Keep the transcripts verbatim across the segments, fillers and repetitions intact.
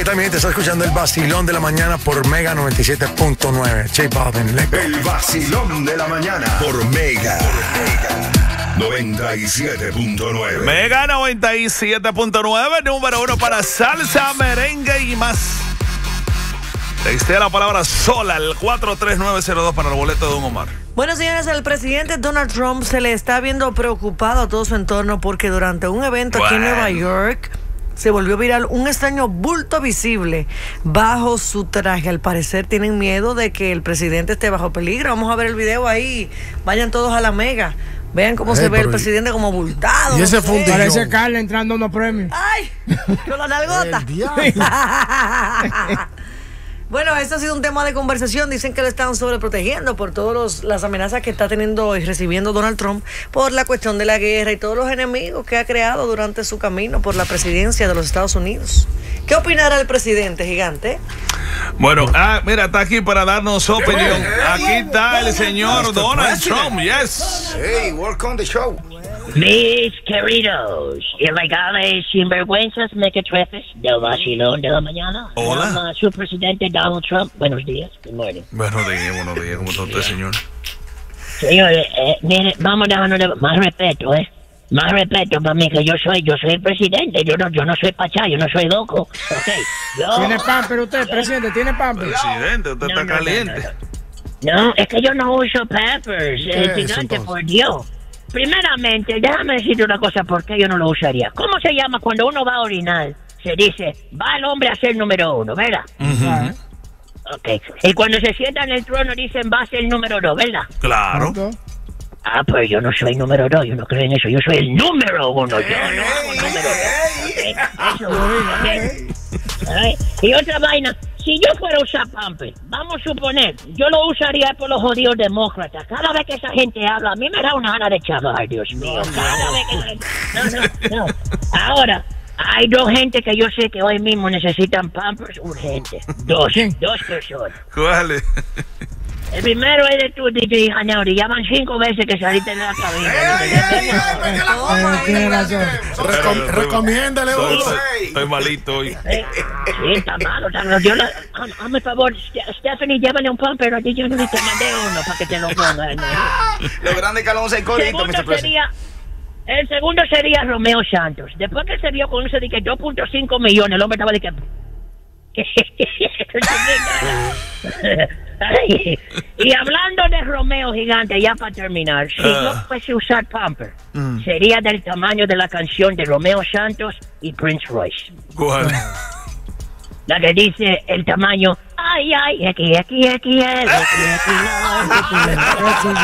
que también te está escuchando el vacilón de la mañana por Mega noventa y siete punto nueve. J Balvin, let's go. El vacilón de la mañana por Mega noventa y siete punto nueve. Mega noventa y siete punto nueve, número uno para salsa, merengue y más. Textea la palabra sola al cuatro tres nueve cero dos para el boleto de Don Omar. Bueno, señores, el presidente Donald Trump se le está viendo preocupado a todo su entorno porque durante un evento bueno. aquí en Nueva York se volvió viral un extraño bulto visible bajo su traje. Al parecer tienen miedo de que el presidente esté bajo peligro. Vamos a ver el video ahí. Vayan todos a la Mega. Vean cómo hey, se ve el presidente como bultado. Y ese no sé. Parece Carla entrando a unos premios. ¡Ay! Con la nalgota. Bueno, esto ha sido un tema de conversación. Dicen que lo están sobreprotegiendo por todas las amenazas que está teniendo y recibiendo Donald Trump por la cuestión de la guerra y todos los enemigos que ha creado durante su camino por la presidencia de los Estados Unidos. ¿Qué opinará el presidente, gigante? Bueno, ah, mira, está aquí para darnos su opinión. Aquí está el señor Donald Trump, yes. Hey, welcome to the show. Mis queridos, ilegales, sinvergüenzas, mequetrefes del vacilón de la mañana. Hola. Llama su presidente Donald Trump. Buenos días. Good morning. Buenos días, buenos días. ¿Cómo está usted, señor? Señores, eh, mire, vamos dando más respeto, ¿eh? Más respeto para mí, que yo soy, yo soy el presidente. Yo no, yo no soy pachá, yo no soy loco. Okay. Yo, ¿Tiene pamper usted, presidente? ¿Tiene pamper? Presidente, usted no, está no, caliente. No, no, no. no, es que yo no uso Pampers, eh, gigante, por Dios. Primeramente, déjame decirte una cosa, ¿por qué yo no lo usaría? ¿Cómo se llama cuando uno va a orinar? Se dice, va el hombre a ser número uno, ¿verdad? Uh-huh. Ok. Y cuando se sienta en el trono dicen, va a ser el número dos, ¿verdad? Claro. Ah, pues yo no soy número dos, yo no creo en eso, yo soy el número uno, yo no hago número dos. Okay. Eso, okay. Right. Y otra vaina, si yo fuera a usar Pampers, vamos a suponer, yo lo usaría por los jodidos demócratas. Cada vez que esa gente habla, a mí me da una gana de chavar, Dios mío. Cada vez que la gente... No, no, no. Ahora, hay dos gente que yo sé que hoy mismo necesitan Pampers urgentes. Dos, dos personas. ¿Cuáles? El primero es de tu D J Janauri. Ya van cinco veces que saliste de la cabina. Recomiéndale uno. Estoy malito hoy. Eh, sí, está malo. Está malo. Yo, hazme favor, Stephanie, llévale un pamper a ti. Yo no te mandé uno para que te lo ponga. Lo grande que Alonso y Corito, mister President. El segundo sería Romeo Santos. Después que se vio con ese de que dos punto cinco millones, el hombre estaba de que... Ay, y hablando de Romeo gigante, ya para terminar, si uh, yo fuese usar Pamper, mm. sería del tamaño de la canción de Romeo Santos y Prince Royce. ¿Cuál? La que dice el tamaño, ay, ay, aquí, aquí, aquí, aquí, aquí,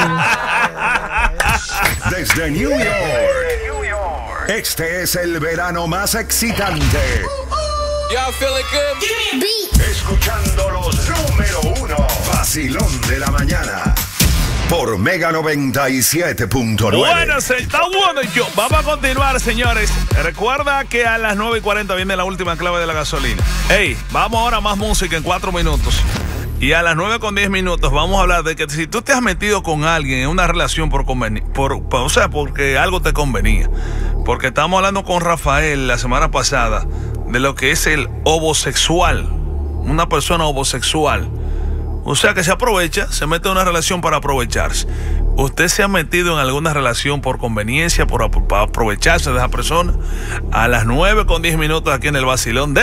Desde New York, este es el verano más excitante. Y'all feeling good? Escuchando los número uno, vacilón de la mañana, por Mega noventa y siete punto nueve. Bueno, se está bueno yo. Vamos a continuar, señores. Recuerda que a las nueve y cuarenta viene la última clave de la gasolina. Hey, vamos ahora a más música en cuatro minutos. Y a las nueve con diez minutos vamos a hablar de que si tú te has metido con alguien en una relación por convenir, por, por, o sea, porque algo te convenía. Porque estamos hablando con Rafael la semana pasada de lo que es el homosexual. Una persona homosexual. O sea, que se aprovecha, se mete en una relación para aprovecharse. ¿Usted se ha metido en alguna relación por conveniencia, por, para aprovecharse de esa persona? A las nueve con diez minutos aquí en el vacilón de